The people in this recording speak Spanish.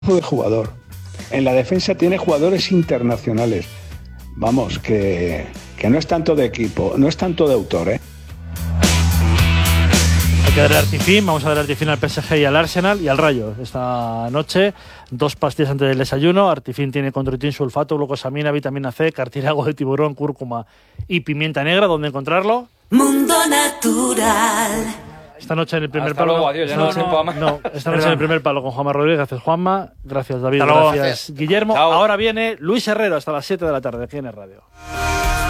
de jugador. En la defensa tiene jugadores internacionales. Vamos, que no es tanto de equipo, no es tanto de autor, ¿eh? Hay que darle Artifin, vamos a dar Artifin al PSG y al Arsenal y al Rayo esta noche. 2 pastillas antes del desayuno. Artifin tiene controitín, sulfato, glucosamina, vitamina C, cartílago de tiburón, cúrcuma y pimienta negra. ¿Dónde encontrarlo? Mundo Natural. Esta noche en el primer Hasta palo. luego, adiós, ya no sé, Juanma. No, esta noche en el primer palo con Juanma Rodríguez. Gracias, Juanma. Gracias, David. Hasta luego. Gracias, Guillermo. Chao. Ahora viene Luis Herrero hasta las 7 de la tarde aquí en el radio.